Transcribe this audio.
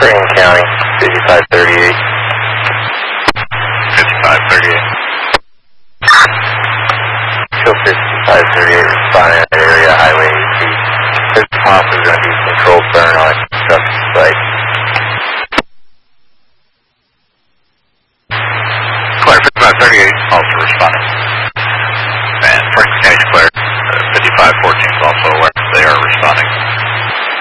Green County, 5538. 5538. Kill 5538, respond in that area, Highway 80. This possibly going to be controlled burn on construction site. Clear 5538, also responding.